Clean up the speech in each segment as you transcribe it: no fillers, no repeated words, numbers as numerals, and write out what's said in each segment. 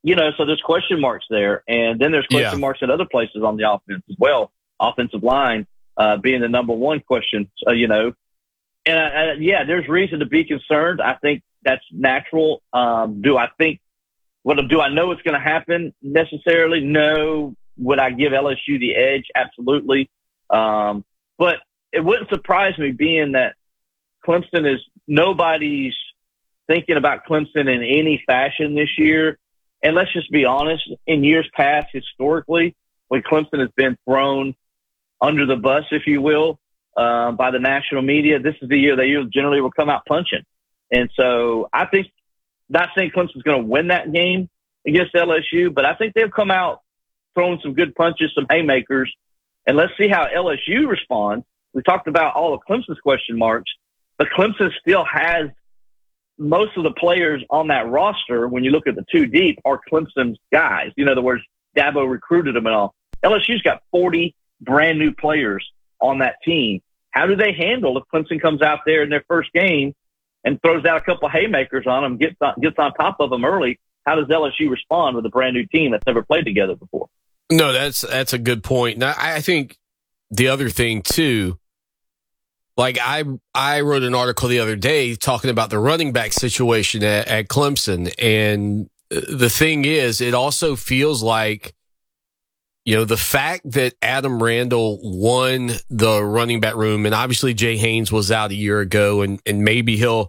So there's question marks there. And then there's question marks at other places on the offense as well. Offensive line being the number one question, And there's reason to be concerned. I think that's natural. Do I know it's going to happen necessarily? No. Would I give LSU the edge? Absolutely. But it wouldn't surprise me, being that Clemson nobody's thinking about Clemson in any fashion this year. And let's just be honest, in years past, historically, when Clemson has been thrown under the bus, if you will, by the national media, this is the year they generally will come out punching. And so I think, not saying Clemson's going to win that game against LSU, but I think they'll come out throwing some good punches, some haymakers, and let's see how LSU responds. We talked about all of Clemson's question marks, but Clemson still has most of the players on that roster. When you look at the two deep, are Clemson's guys. In other words, Dabo recruited them and all. LSU's got 40 brand new players on that team. How do they handle if Clemson comes out there in their first game and throws out a couple of haymakers on them, gets on top of them early? How does LSU respond with a brand new team that's never played together before? No, that's a good point. Now, I think the other thing too, like I wrote an article the other day talking about the running back situation at Clemson. And the thing is, it also feels like, the fact that Adam Randall won the running back room, and obviously Jay Haynes was out a year ago, and maybe he'll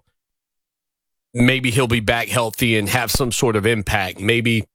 be back healthy and have some sort of impact. Maybe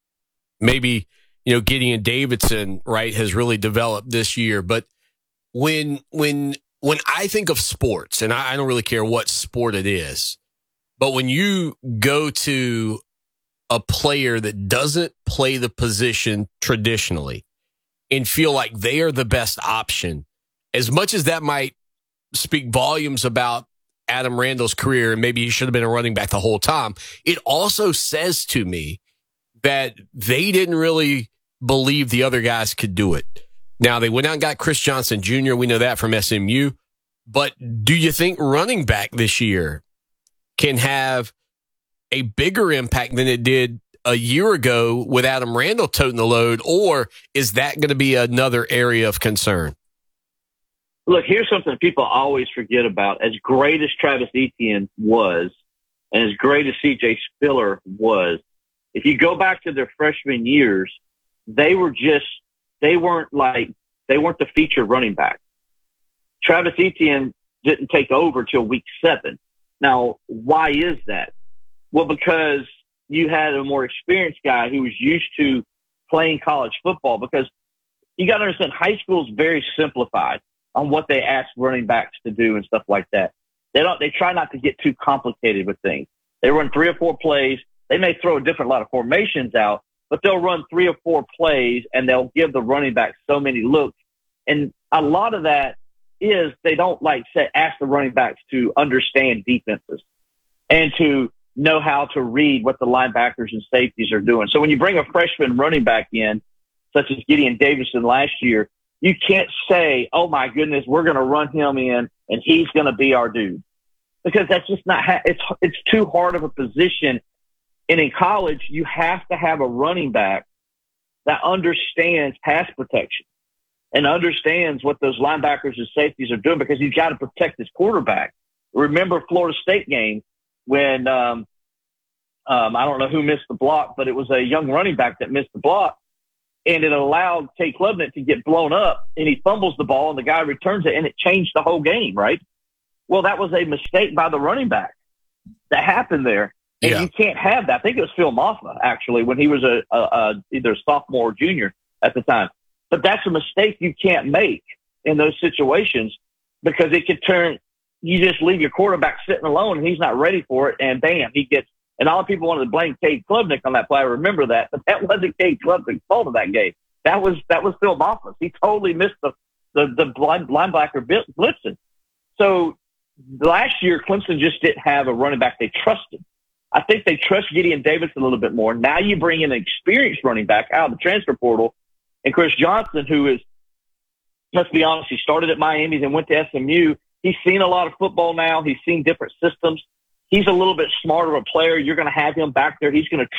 Gideon Davidson, right, has really developed this year. But when I think of sports, and I don't really care what sport it is, but when you go to a player that doesn't play the position traditionally and feel like they are the best option, as much as that might speak volumes about Adam Randall's career, and maybe he should have been a running back the whole time, it also says to me that they didn't really believe the other guys could do it. Now, they went out and got Chris Johnson Jr. We know that from SMU. But do you think running back this year can have a bigger impact than it did a year ago with Adam Randall toting the load, or is that going to be another area of concern? Look, here's something people always forget about. As great as Travis Etienne was, and as great as C.J. Spiller was, if you go back to their freshman years, they weren't the featured running back. Travis Etienne didn't take over till week 7. Now, why is that? Well, because you had a more experienced guy who was used to playing college football, because you got to understand, high school is very simplified on what they ask running backs to do and stuff like that. They try not to get too complicated with things. They run 3 or 4 plays. They may throw a lot of formations out, but they'll run 3 or 4 plays and they'll give the running back so many looks. And a lot of that is they don't ask the running backs to understand defenses and to know how to read what the linebackers and safeties are doing. So when you bring a freshman running back in, such as Gideon Davidson last year, you can't say, oh my goodness, we're going to run him in and he's going to be our dude. Because that's just not, it's too hard of a position. And in college, you have to have a running back that understands pass protection and understands what those linebackers and safeties are doing, because he's got to protect his quarterback. Remember Florida State game when I don't know who missed the block, but it was a young running back that missed the block, and it allowed Tate Klubnik to get blown up, and he fumbles the ball, and the guy returns it, and it changed the whole game, right? Well, that was a mistake by the running back that happened there. And you can't have that. I think it was Phil Maffa, actually, when he was either a sophomore or junior at the time. But that's a mistake you can't make in those situations, because it could turn – you just leave your quarterback sitting alone and he's not ready for it, and bam, he gets – and all the people wanted to blame Cade Klubnik on that play. I remember that. But that wasn't Cade Klubnik's fault of that game. That was Phil Maffa. He totally missed the linebacker blitzing. So last year, Clemson just didn't have a running back they trusted. I think they trust Gideon Davidson a little bit more. Now you bring in an experienced running back out of the transfer portal, and Chris Johnson, who is, let's be honest, he started at Miami, then went to SMU. He's seen a lot of football now. He's seen different systems. He's a little bit smarter of a player. You're going to have him back there. He's going to